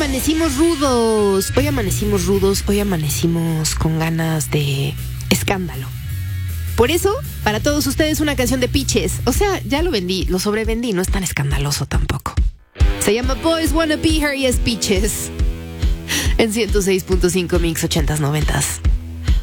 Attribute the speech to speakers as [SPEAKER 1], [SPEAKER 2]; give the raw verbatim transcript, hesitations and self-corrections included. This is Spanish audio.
[SPEAKER 1] amanecimos rudos, hoy amanecimos rudos, hoy amanecimos con ganas de escándalo. Por eso, para todos ustedes, una canción de Peaches. O sea, ya lo vendí, lo sobrevendí, no es tan escandaloso tampoco. Se llama Boys Wanna Be Her y es Peaches. En ciento seis punto cinco Mix ochentas noventas.